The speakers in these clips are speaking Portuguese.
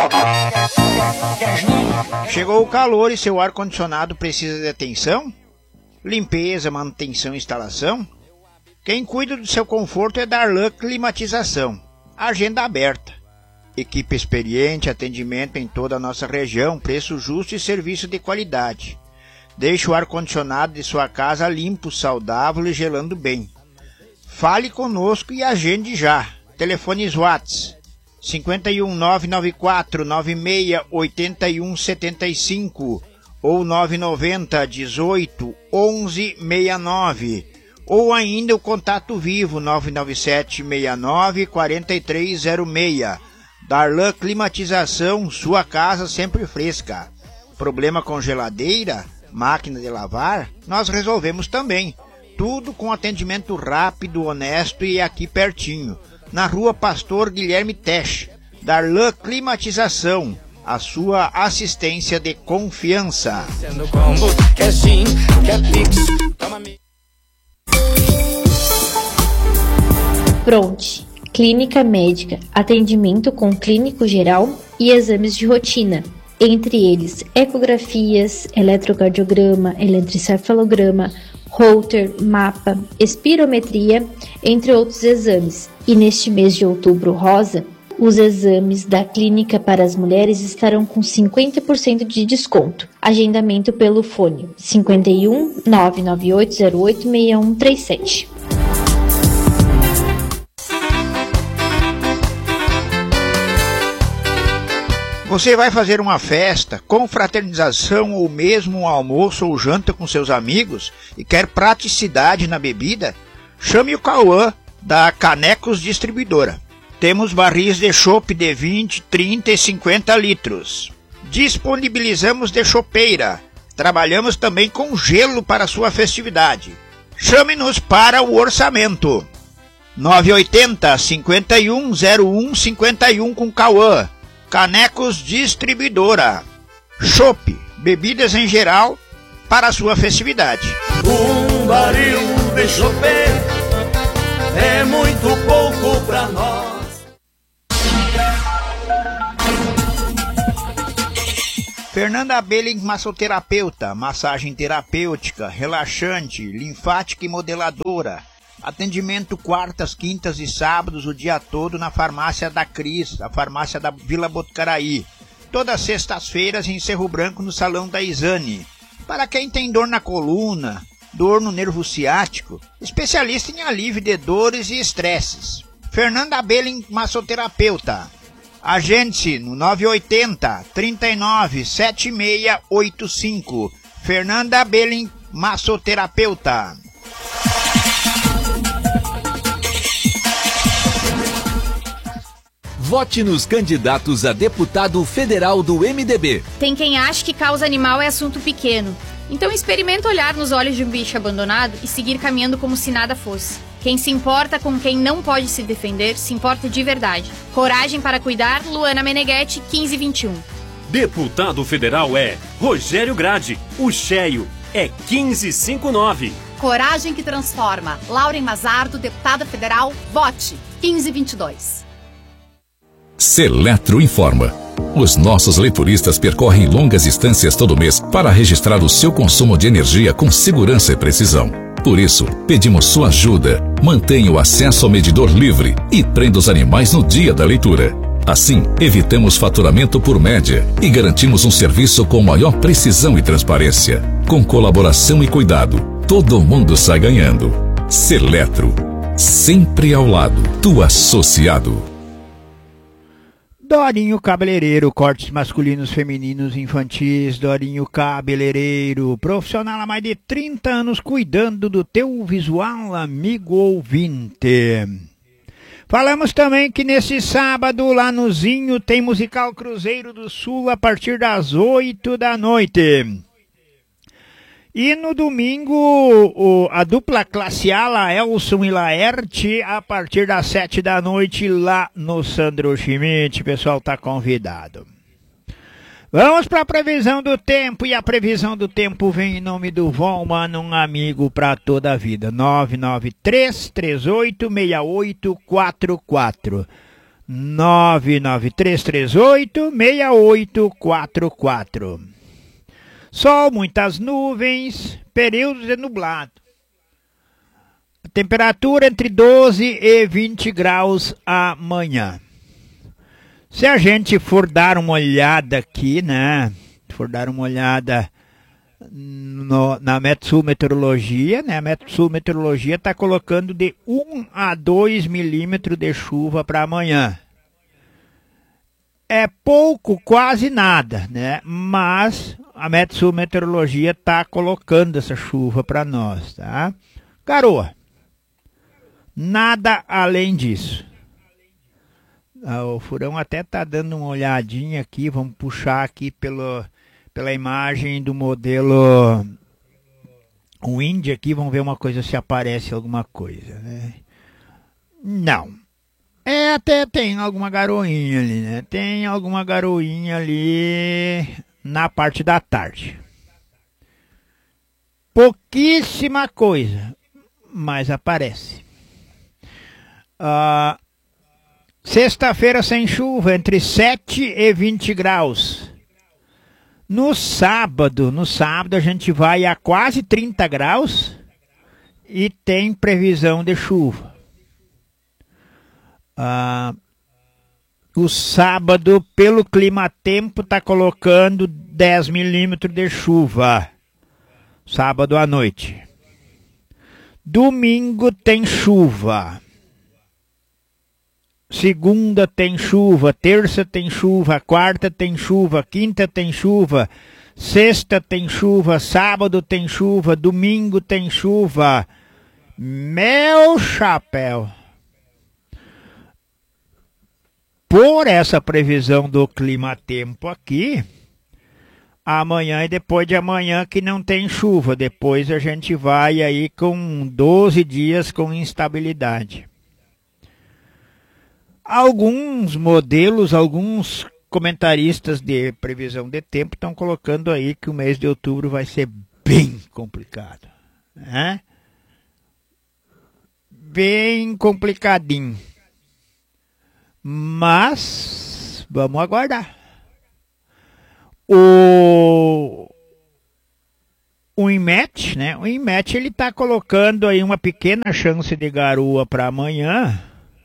Chegou o calor e seu ar-condicionado precisa de atenção? Limpeza, manutenção e instalação? Quem cuida do seu conforto é Darlan Climatização. Agenda aberta. Equipe experiente, atendimento em toda a nossa região, preço justo e serviço de qualidade. Deixe o ar-condicionado de sua casa limpo, saudável e gelando bem. Fale conosco e agende já. Telefones WhatsApp 51 994 96 81 75 ou 990 18 11 69 ou ainda o contato vivo 997 69 4306. Darlan Climatização, sua casa sempre fresca. Problema com geladeira, máquina de lavar? Nós resolvemos também. Tudo com atendimento rápido, honesto e aqui pertinho. Na rua Pastor Guilherme Tesch. Darlan Climatização, a sua assistência de confiança. Pronte, clínica médica, atendimento com clínico geral e exames de rotina. Entre eles, ecografias, eletrocardiograma, eletroencefalograma, Holter, mapa, espirometria, entre outros exames. E neste mês de outubro rosa, os exames da clínica para as mulheres estarão com 50% de desconto. Agendamento pelo fone 51 99808 6137. Você vai fazer uma festa, confraternização ou mesmo um almoço ou janta com seus amigos e quer praticidade na bebida? Chame o Cauã da Canecos Distribuidora. Temos barris de chopp de 20, 30 e 50 litros. Disponibilizamos de chopeira. Trabalhamos também com gelo para sua festividade. Chame-nos para o orçamento. 980 51 01 51 com Cauã. Canecos Distribuidora. Chopp, bebidas em geral para a sua festividade. Um barril de chopp é muito pouco para nós. Fernanda Belling, massoterapeuta, massagem terapêutica, relaxante, linfática e modeladora. Atendimento quartas, quintas e sábados o dia todo na farmácia da Cris, a farmácia da Vila Botucaraí. Todas sextas-feiras em Cerro Branco no Salão da Isane. Para quem tem dor na coluna, dor no nervo ciático, especialista em alívio de dores e estresses. Fernanda Belling, massoterapeuta. Agende-se no 980 39 7685. Fernanda Belling, massoterapeuta. Vote nos candidatos a deputado federal do MDB. Tem quem acha que causa animal é assunto pequeno. Então experimenta olhar nos olhos de um bicho abandonado e seguir caminhando como se nada fosse. Quem se importa com quem não pode se defender, se importa de verdade. Coragem para cuidar, Luana Meneghetti, 1521. Deputado federal é Rogério Grade. O cheio é 1559. Coragem que transforma, Lauren Mazardo, deputada federal, vote 1522. Seletro informa. Os nossos leituristas percorrem longas distâncias todo mês para registrar o seu consumo de energia com segurança e precisão. Por isso, pedimos sua ajuda. Mantenha o acesso ao medidor livre e prenda os animais no dia da leitura. Assim, evitamos faturamento por média e garantimos um serviço com maior precisão e transparência. Com colaboração e cuidado, todo mundo sai ganhando. Seletro, sempre ao lado do associado. Dorinho Cabeleireiro, cortes masculinos, femininos, infantis. Dorinho Cabeleireiro, profissional há mais de 30 anos cuidando do teu visual, amigo ouvinte. Falamos também que nesse sábado lá no Zinho tem musical Cruzeiro do Sul a partir das 8 da noite. E no domingo, a dupla classe A, Laelson e Laerte, a partir das 7 da noite lá no Sandro Schmidt. O pessoal está convidado. Vamos para a previsão do tempo. E a previsão do tempo vem em nome do Volman, um amigo para toda a vida. 993-386844. 99338-6844. Sol, muitas nuvens, períodos de nublado. Temperatura entre 12 e 20 graus amanhã. Se a gente for dar uma olhada aqui, né? For dar uma olhada na Metsul Meteorologia, né? A Metsul Meteorologia está colocando de 1 a 2 milímetros de chuva para amanhã. É pouco, quase nada, né? Mas a Metsul Meteorologia está colocando essa chuva para nós, tá? Garoa. Nada além disso. O Furão até está dando uma olhadinha aqui. Vamos puxar aqui pela imagem do modelo Wind aqui. Vamos ver uma coisa, se aparece alguma coisa, né? Não. Até tem alguma garoinha ali, né? Tem alguma garoinha ali na parte da tarde. Pouquíssima coisa, mas aparece. Sexta-feira sem chuva, entre 7 e 20 graus. No sábado a gente vai a quase 30 graus e tem previsão de chuva. O sábado, pelo clima-tempo, está colocando 10 milímetros de chuva. Sábado à noite. Domingo tem chuva. Segunda tem chuva, terça tem chuva, quarta tem chuva, quinta tem chuva, sexta tem chuva, sábado tem chuva, domingo tem chuva. Meu chapéu! Por essa previsão do clima-tempo aqui, amanhã e depois de amanhã que não tem chuva. Depois a gente vai aí com 12 dias com instabilidade. Alguns modelos, alguns comentaristas de previsão de tempo estão colocando aí que o mês de outubro vai ser bem complicado, né? Bem complicadinho. Mas vamos aguardar. O INMET, né? O INMET ele está colocando aí uma pequena chance de garoa para amanhã.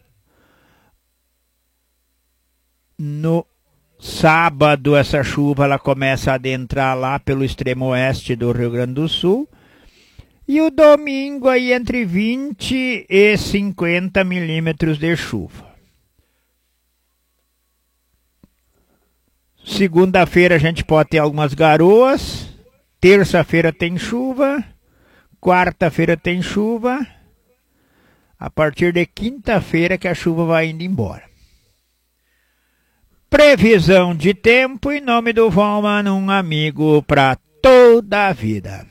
No sábado, essa chuva ela começa a adentrar lá pelo extremo oeste do Rio Grande do Sul. E o domingo aí entre 20 e 50 milímetros de chuva. Segunda-feira a gente pode ter algumas garoas. Terça-feira tem chuva. Quarta-feira tem chuva. A partir de quinta-feira que a chuva vai indo embora. Previsão de tempo em nome do Valman, um amigo para toda a vida.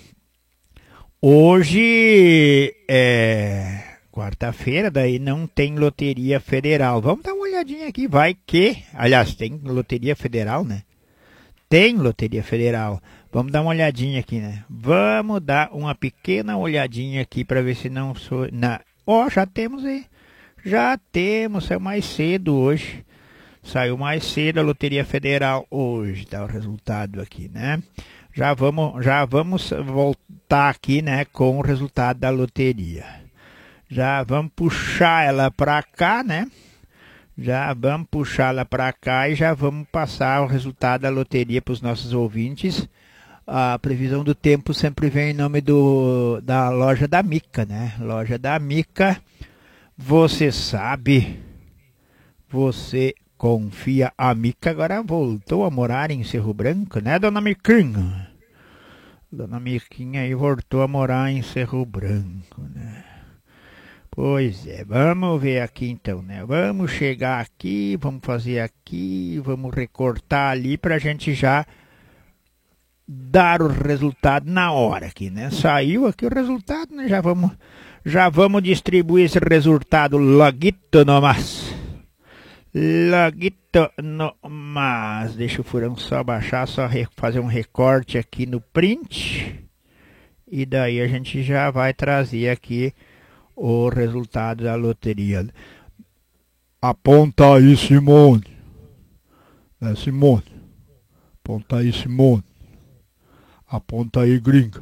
Hoje é quarta-feira, daí não tem loteria federal. Vamos dar uma olhadinha aqui, vai que... Aliás, tem loteria federal, né? Tem loteria federal. Vamos dar uma olhadinha aqui, né? Vamos dar uma pequena olhadinha aqui para ver se não... já temos aí. Já temos, saiu mais cedo hoje. Saiu mais cedo a Loteria Federal hoje, tá o resultado aqui, né? Já vamos voltar aqui, né, com o resultado da loteria. Já vamos puxar ela para cá, né? Já vamos puxar ela para cá e já vamos passar o resultado da loteria para os nossos ouvintes. A previsão do tempo sempre vem em nome da loja da Mica, né? Loja da Mica, você sabe, você confia. A Mica agora voltou a morar em Cerro Branco, né, dona Miquinha? Dona Miquinha aí voltou a morar em Cerro Branco, né? Pois é, vamos ver aqui então, né? Vamos chegar aqui, vamos fazer aqui, vamos recortar ali pra gente já dar o resultado na hora aqui, né? Saiu aqui o resultado, né? Já vamos distribuir esse resultado loguito nomás. Loguito nomás. Deixa o Furão só baixar, só fazer um recorte aqui no print. E daí a gente já vai trazer aqui o resultado da loteria. Aponta aí, Simone. É, Simone. Aponta aí, Simone. Aponta aí, gringa.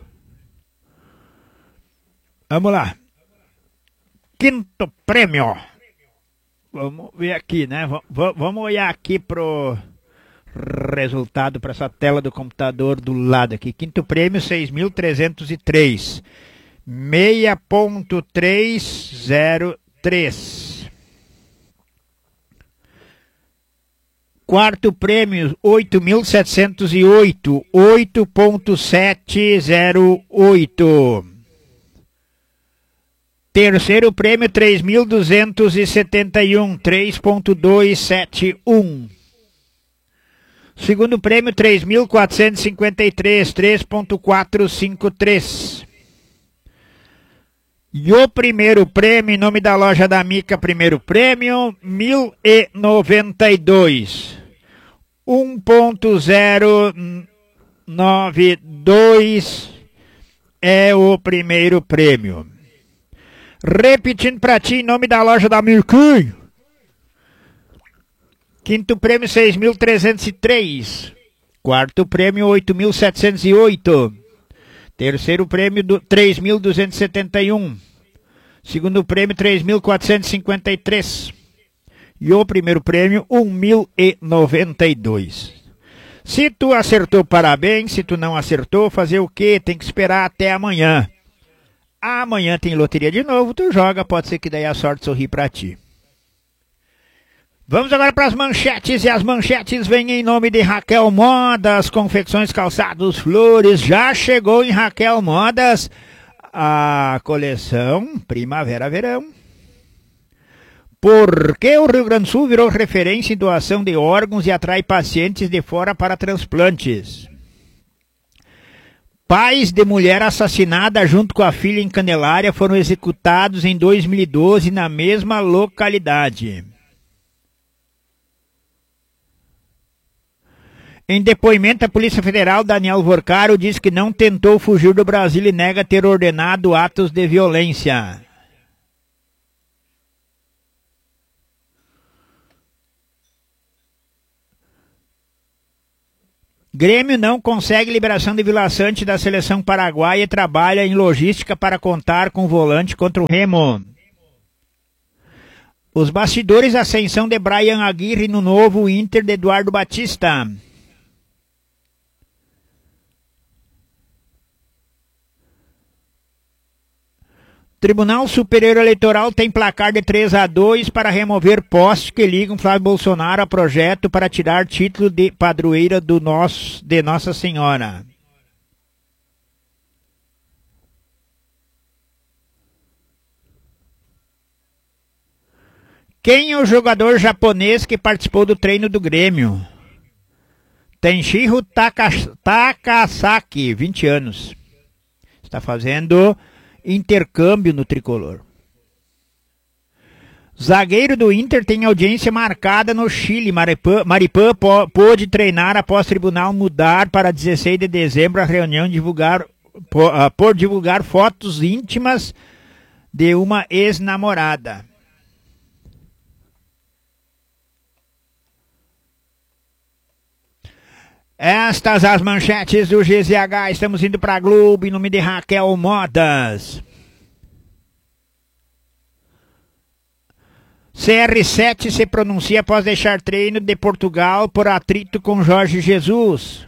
Vamos lá. Quinto prêmio. Vamos ver aqui, né? Vamos olhar aqui pro resultado, para essa tela do computador do lado aqui. Quinto prêmio, 6.303. 6.303. Quarto prêmio, 8.708. 8.708. Terceiro prêmio, 3.271, 3.271. Segundo prêmio, 3.453, 3.453. E o primeiro prêmio, em nome da loja da Mica, primeiro prêmio, 1.092. 1.092 é o primeiro prêmio. Repetindo para ti, em nome da loja da Mirquinho. Quinto prêmio, 6.303. Quarto prêmio, 8.708. Terceiro prêmio, 3.271. Segundo prêmio, 3.453. E o primeiro prêmio, 1.092. Se tu acertou, parabéns. Se tu não acertou, fazer o quê? Tem que esperar até amanhã. Amanhã tem loteria de novo, tu joga, pode ser que daí a sorte sorri pra ti. Vamos agora para as manchetes, e as manchetes vêm em nome de Raquel Modas, confecções, calçados, flores. Já chegou em Raquel Modas a coleção Primavera-Verão. Por que o Rio Grande do Sul virou referência em doação de órgãos e atrai pacientes de fora para transplantes? Pais de mulher assassinada junto com a filha em Candelária foram executados em 2012 na mesma localidade. Em depoimento à Polícia Federal, Daniel Vorcaro diz que não tentou fugir do Brasil e nega ter ordenado atos de violência. Grêmio não consegue liberação de Vila Sante da seleção paraguaia e trabalha em logística para contar com o volante contra o Remo. Os bastidores, ascensão de Brian Aguirre no novo Inter de Eduardo Batista. Tribunal Superior Eleitoral tem placar de 3-2 para remover postes que ligam Flávio Bolsonaro a projeto para tirar título de padroeira de Nossa Senhora. Quem é o jogador japonês que participou do treino do Grêmio? Tenshiro Takasaki, 20 anos. Está fazendo intercâmbio no tricolor. Zagueiro do Inter tem audiência marcada no Chile. Maripã pôde treinar após tribunal mudar para 16 de dezembro a reunião por divulgar fotos íntimas de uma ex-namorada. Estas as manchetes do GZH. Estamos indo para a Globo em nome de Raquel Modas. CR7 se pronuncia após deixar treino de Portugal por atrito com Jorge Jesus.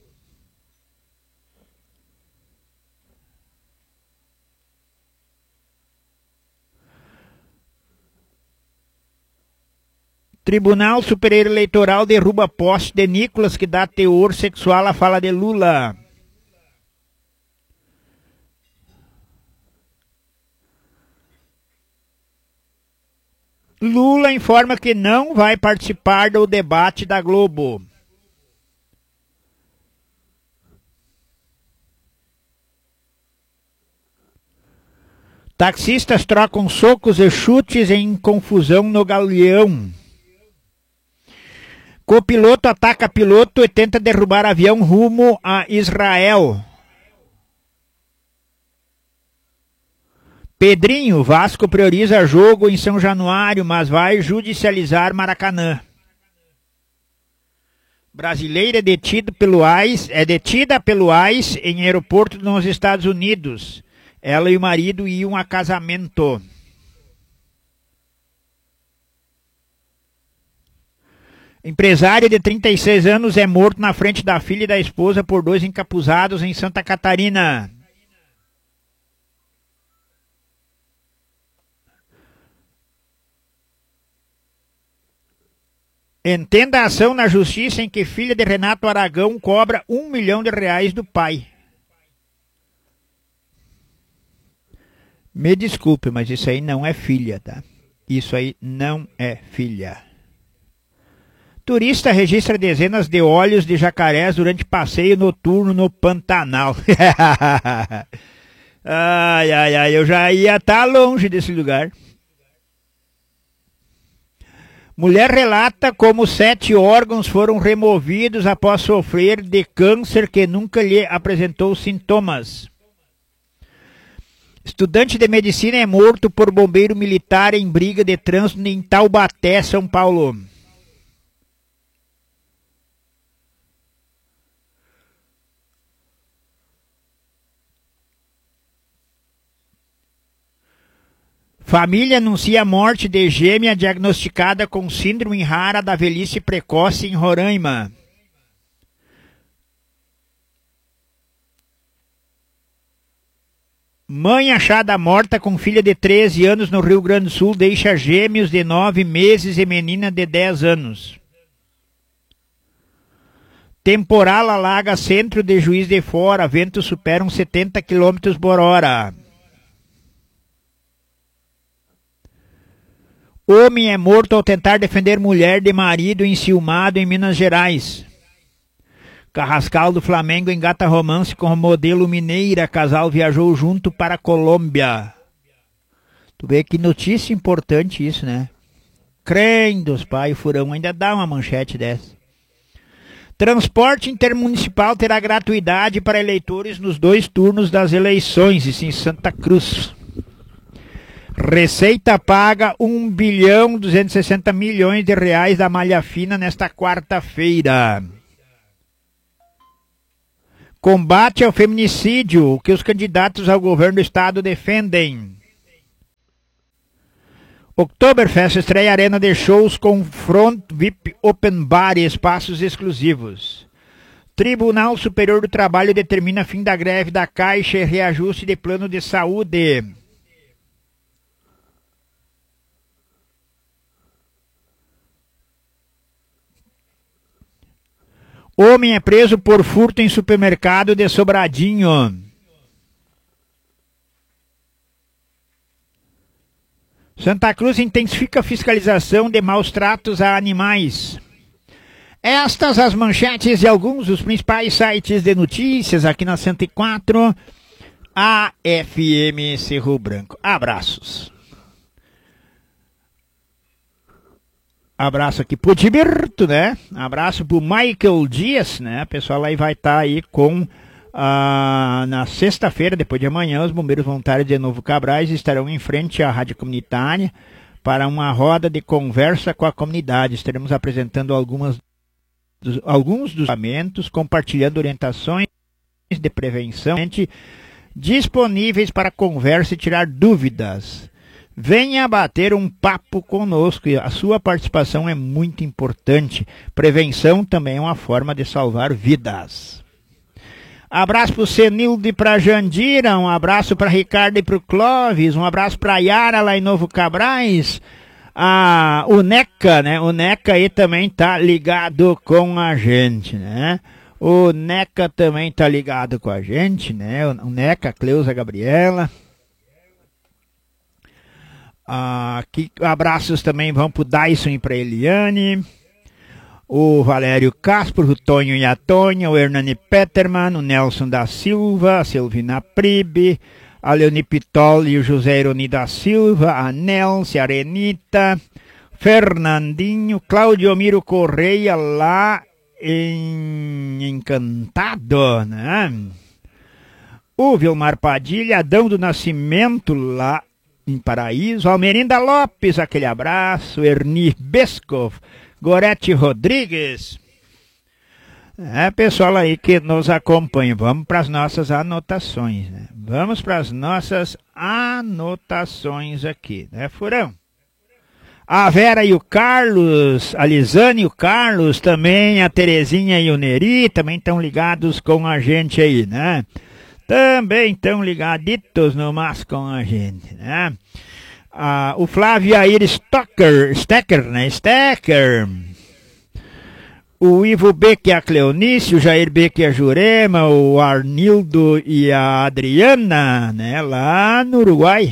Tribunal Superior Eleitoral derruba poste de Nicolas que dá teor sexual à fala de Lula. Lula informa que não vai participar do debate da Globo. Taxistas trocam socos e chutes em confusão no Galeão. Copiloto ataca piloto e tenta derrubar avião rumo a Israel. Pedrinho, Vasco prioriza jogo em São Januário, mas vai judicializar Maracanã. Brasileira é detida pelo ICE em aeroporto nos Estados Unidos. Ela e o marido iam a casamento. Empresário de 36 anos é morto na frente da filha e da esposa por 2 encapuzados em Santa Catarina. Entenda a ação na justiça em que filha de Renato Aragão cobra R$1 milhão do pai. Me desculpe, mas isso aí não é filha, tá? Isso aí não é filha. Turista registra dezenas de olhos de jacarés durante passeio noturno no Pantanal. Ai, eu já ia estar longe desse lugar. Mulher relata como 7 órgãos foram removidos após sofrer de câncer que nunca lhe apresentou sintomas. Estudante de medicina é morto por bombeiro militar em briga de trânsito em Taubaté, São Paulo. Família anuncia a morte de gêmea diagnosticada com síndrome rara da velhice precoce em Roraima. Mãe achada morta com filha de 13 anos no Rio Grande do Sul deixa gêmeos de 9 meses e menina de 10 anos. Temporal alaga centro de Juiz de Fora, ventos superam 70 km por hora. Homem é morto ao tentar defender mulher de marido enciumado em Minas Gerais. Carrascal do Flamengo engata romance com o modelo mineira. Casal viajou junto para a Colômbia. Tu vê que notícia importante isso, né? Crem dos pai, o furão ainda dá uma manchete dessa. Transporte intermunicipal terá gratuidade para eleitores nos 2 turnos das eleições, isso em Santa Cruz. Receita paga R$1,260 bilhão da malha fina nesta quarta-feira. Combate ao feminicídio, o que os candidatos ao governo do estado defendem. Oktoberfest estreia arena de shows com front VIP open bar e espaços exclusivos. Tribunal Superior do Trabalho determina fim da greve da Caixa e reajuste de plano de saúde. Homem é preso por furto em supermercado de Sobradinho. Santa Cruz intensifica a fiscalização de maus tratos a animais. Estas as manchetes de alguns dos principais sites de notícias aqui na 104, a FM Cerro Branco. Abraços. Abraço aqui pro Tiberto, né? Abraço pro Michael Dias, né? O pessoal aí vai estar aí com... na sexta-feira, depois de amanhã, os bombeiros voluntários de Novo Cabrais estarão em frente à rádio comunitária para uma roda de conversa com a comunidade. Estaremos apresentando alguns dos equipamentos, compartilhando orientações de prevenção disponíveis para conversa e tirar dúvidas. Venha bater um papo conosco, a sua participação é muito importante. Prevenção também é uma forma de salvar vidas. Abraço para o Senildo e para a Jandira, um abraço para Ricardo e para o Clóvis, um abraço para a Yara lá em Novo Cabrais. O Neca, né? O Neca aí também tá ligado com a gente, né? O Neca também tá ligado com a gente, né? O Neca, a Cleusa, a Gabriela. Aqui, abraços também vão para o Dyson e para a Eliane. O Valério Castro, o Tonho e a Tonha, o Hernani Peterman, o Nelson da Silva, a Silvina Pribe, a Leoni Pitol e o José Ironi da Silva, a Nelce, a Renita, Fernandinho, Claudio Miro Correia lá em Encantado, né? O Vilmar Padilha, Adão do Nascimento lá em Paraíso. Almerinda Lopes, aquele abraço. Erni Beskov, Gorete Rodrigues. Pessoal aí que nos acompanha. Vamos para as nossas anotações, né? Vamos para as nossas anotações aqui, né, Furão? A Vera e o Carlos, a Lisane e o Carlos também, a Terezinha e o Neri também estão ligados com a gente aí, né? Também estão ligaditos no mas com a gente, né? O Flávio Air Stecker, né? Stecker. O Ivo Beck e a Cleonice, o Jair Beck e a Jurema, o Arnildo e a Adriana, né? Lá no Uruguai.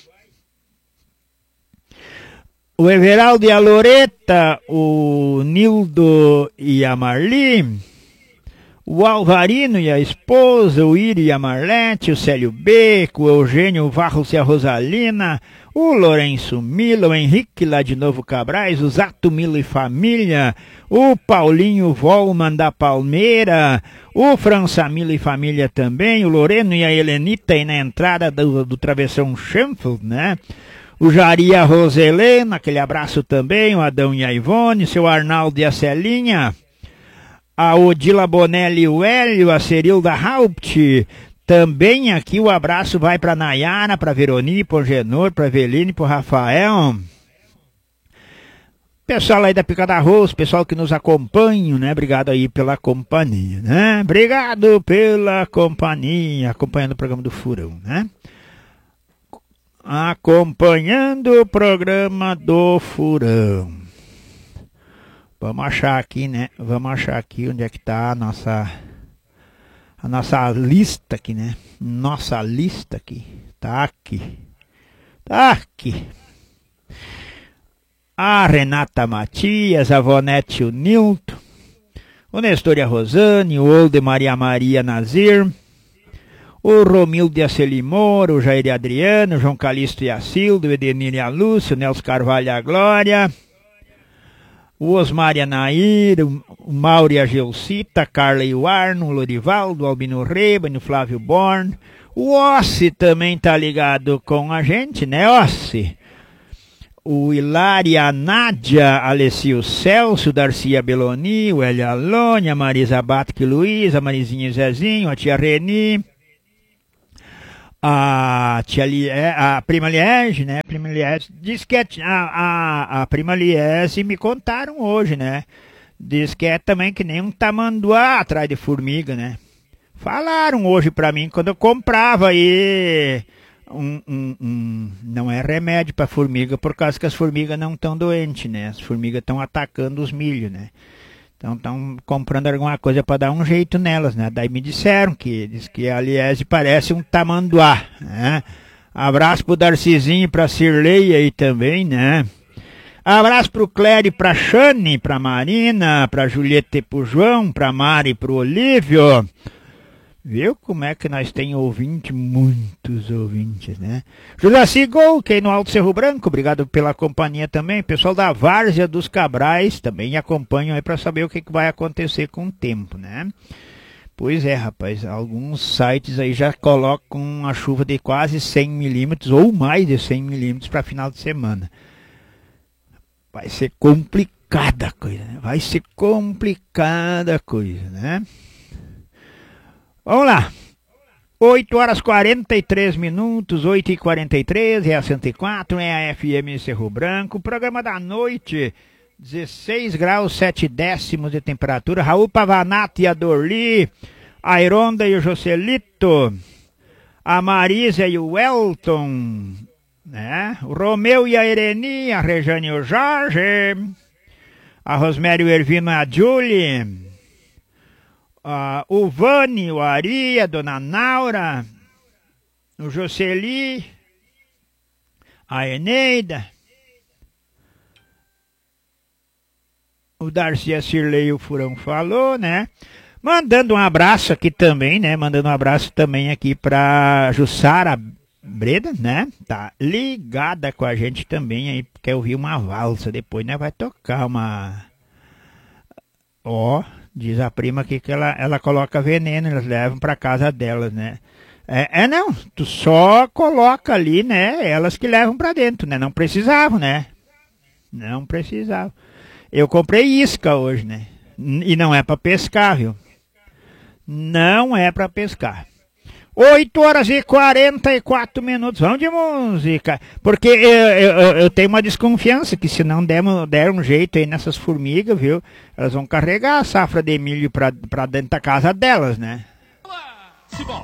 O Everaldo e a Loreta, o Nildo e a Marli, o Alvarino e a esposa, o Iri e a Marlete, o Célio Beco, o Eugênio Varros e a Rosalina, o Lourenço Mila, o Henrique lá de Novo Cabrais, o Zato Mila e família, o Paulinho Volman da Palmeira, o França Mila e família também, o Loreno e a Helenita aí na entrada do Travessão Schenfeld, né? O Jari e a Roselena, aquele abraço também, o Adão e a Ivone, seu Arnaldo e a Celinha, a Odila Bonelli e o Hélio, a Cerilda Haupt, também aqui o abraço vai para Nayara, para Veroni, para o Genor, para Eveline, para o Rafael. Pessoal aí da Pica da Arroz, pessoal que nos acompanha, né? Obrigado aí pela companhia, né? Obrigado pela companhia, acompanhando o programa do Furão, né? Acompanhando o programa do Furão. Vamos achar aqui, né? Vamos achar aqui onde é que tá a nossa lista aqui, né? Nossa lista aqui. Tá aqui. Tá aqui. A Renata Matias, a Vonete e o Nilton, o Nestor e a Rosane, o Olde Maria Nazir, o Romildo e a Celimor, o Jair e a Adriano, o João Calixto e a Cildo, o Edenir e a Lúcia, o Nelson Carvalho e a Glória, o Osmar e a Nair, o Mauro e a Geucita, a Carla e o Arno, o Lorivaldo, o Albino Reba, o Flávio Born, o Ossi também tá ligado com a gente, né, Ossi? O Hilário, a Nádia, a Alessia Celso, o Darcia Beloni, o Hélio Alone, a Marisa Batque Luiz, a Marizinha e Zezinho, a tia Reni, a prima Liege, né? A prima Liege diz que a prima Liege me contaram hoje, né? Diz que é também que nem um tamanduá atrás de formiga, né? Falaram hoje pra mim quando eu comprava aí não é remédio pra formiga por causa que as formigas não estão doentes, né? As formigas estão atacando os milhos, né? Então estão comprando alguma coisa para dar um jeito nelas, né? Daí me disseram diz que a Liese parece um tamanduá, né? Abraço pro Darcizinho e pra Cirlei aí também, né? Abraço pro Clério e pra Xane, pra Marina, pra Julieta e pro João, pra Mari e pro Olívio. Viu como é que nós tem ouvinte? Muitos ouvintes, né? Juraci Gol, que aí no Alto Cerro Branco, obrigado pela companhia também. Pessoal da Várzea dos Cabrais também acompanham aí para saber o que vai acontecer com o tempo, né? Pois é, rapaz, alguns sites aí já colocam uma chuva de quase 100 milímetros ou mais de 100 milímetros para final de semana. Vai ser complicada a coisa, né? Vai ser complicada a coisa, né? Vamos lá, 8 horas 43 minutos, 8h43, é a 104, é a FM Cerro Branco, programa da noite, 16 graus 7 décimos de temperatura, Raul Pavanato e a Dorli, a Ironda e o Joselito, a Marisa e o Elton, né? O Romeu e a Ireni, a Rejane e o Jorge, a Rosmério, o Ervino e a Julie, o Vani, o Ari, a Dona Naura, o Jocely, a Eneida, o Darcy, a Cirlei, o Furão falou, né? Mandando um abraço aqui também, né? Mandando um abraço também aqui pra Jussara Breda, né? Tá ligada com a gente também aí, quer ouvir uma valsa depois, né? Vai tocar uma... Diz a prima aqui que ela coloca veneno, elas levam pra casa delas, né? Não, tu só coloca ali, né, elas que levam pra dentro, né, não precisavam, né, não precisavam. Eu comprei isca hoje, né, e não é pra pescar, viu, não é pra pescar. 8h44, vamos de música, porque eu tenho uma desconfiança que se não der um jeito aí nessas formigas, viu, elas vão carregar a safra de milho pra dentro da casa delas, né. Cibol.